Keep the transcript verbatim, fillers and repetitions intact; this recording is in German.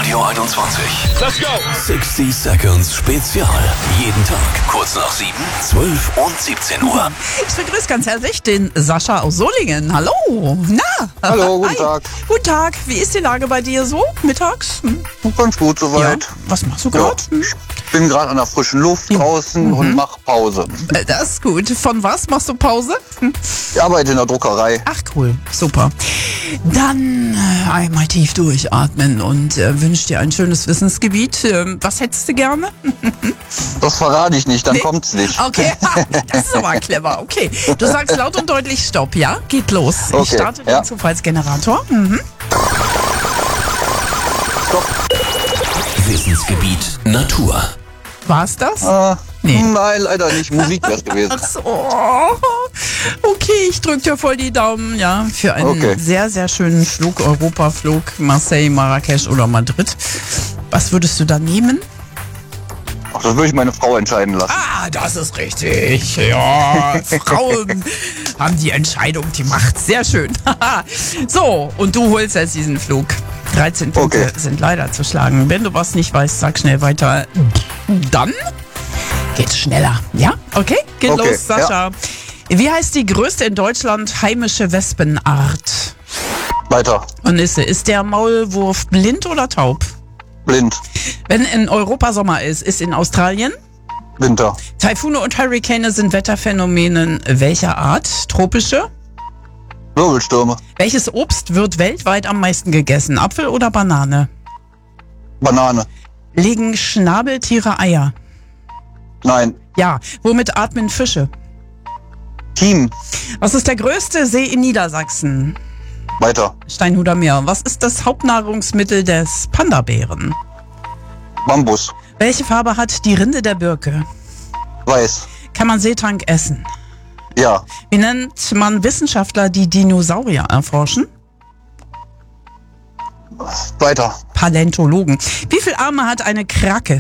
Radio einundzwanzig. Let's go! sechzig Seconds Spezial. Jeden Tag kurz nach sieben, zwölf und siebzehn Uhr. Ich begrüße ganz herzlich den Sascha aus Solingen. Hallo. Na? Hallo, guten Hi. Tag. Guten Tag. Wie ist die Lage bei dir so mittags? Hm? Ganz gut soweit. Ja. Was machst du Ja. gerade? Hm? Ich bin gerade an der frischen Luft draußen und mache Pause. Äh, Das ist gut. Von was machst du Pause? Hm? Ich arbeite in der Druckerei. Ach cool, super. Dann äh, einmal tief durchatmen und äh, wünsche dir ein schönes Wissensgebiet. Ähm, was hättest du gerne? Das verrate ich nicht, dann Nee. kommt's nicht. Okay, das ist aber clever. Okay, du sagst laut und deutlich Stopp, ja? Geht los. Ich Okay, starte ja. den Zufallsgenerator. Mhm. Wissensgebiet Natur. War's das? Äh, Nee. Nein, leider nicht. Musik wär's gewesen. Ach so. Okay, ich drücke dir voll die Daumen, ja, für einen Okay. sehr, sehr schönen Flug, Europaflug, Marseille, Marrakesch oder Madrid. Was würdest du da nehmen? Ach, das würde ich meine Frau entscheiden lassen. Ah, das ist richtig. Ja, Frauen haben die Entscheidung, die Macht. Sehr schön. So, und du holst jetzt diesen Flug. dreizehn Punkte Okay. sind leider zu schlagen. Wenn du was nicht weißt, sag schnell weiter. Dann geht's schneller. Ja? Okay, geht Okay, los, Sascha. Wie heißt die größte in Deutschland heimische Wespenart? Weiter. Nisse, ist der Maulwurf blind oder taub? Blind. Wenn in Europa Sommer ist, ist in Australien? Winter. Taifune und Hurrikane sind Wetterphänomenen welcher Art? Tropische? Wirbelstürme. Welches Obst wird weltweit am meisten gegessen? Apfel oder Banane? Banane. Legen Schnabeltiere Eier? Nein. Ja. Womit atmen Fische? Team. Was ist der größte See in Niedersachsen? Weiter. Steinhuder Meer. Was ist das Hauptnahrungsmittel des Panda-Bären? Bambus. Welche Farbe hat die Rinde der Birke? Weiß. Kann man Seetang essen? Ja. Wie nennt man Wissenschaftler, die Dinosaurier erforschen? Weiter. Paläontologen. Wie viele Arme hat eine Krake?